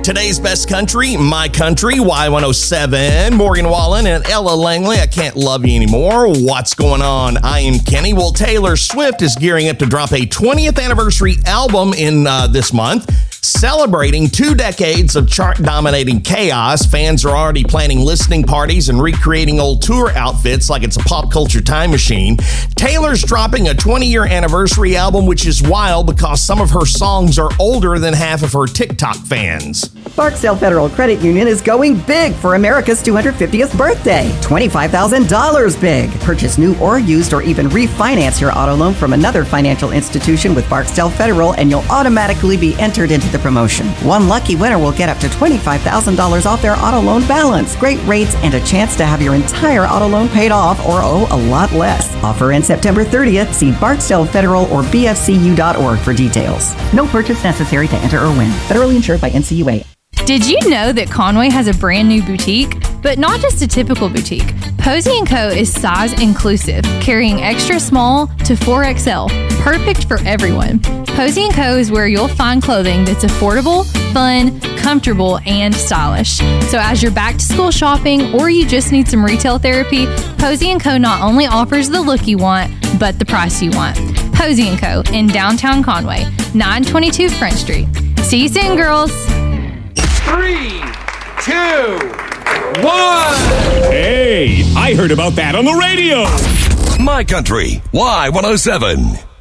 Today's best country, My Country, Y107, Morgan Wallen and Ella Langley, I Can't Love You Anymore. What's going on? I am Kenny. Well, Taylor Swift is gearing up to drop a 20th anniversary album in this month. Celebrating 2 decades of chart-dominating chaos, fans are already planning listening parties and recreating old tour outfits like it's a pop culture time machine. Taylor's dropping a 20-year anniversary album, which is wild because some of her songs are older than half of her TikTok fans. Barksdale Federal Credit Union is going big for America's 250th birthday. $25,000 big. Purchase new or used or even refinance your auto loan from another financial institution with Barksdale Federal and you'll automatically be entered into the promotion. One lucky winner will get up to $25,000 off their auto loan balance. Great rates and a chance to have your entire auto loan paid off or owe a lot less. Offer ends September 30th. See Barksdale Federal or bfcu.org for details. No purchase necessary to enter or win. Federally insured by NCUA. Did you know that Conway has a brand new boutique? But not just a typical boutique. Posey & Co. is size inclusive, carrying extra small to 4XL, perfect for everyone. Posey & Co. is where you'll find clothing that's affordable, fun, comfortable, and stylish. So as you're back to school shopping or you just need some retail therapy, Posey & Co. not only offers the look you want, but the price you want. Posey & Co. in downtown Conway, 922 Front Street. See you soon, girls. 3, 2, 1. Hey, I heard about that on the radio. My Country, Y107.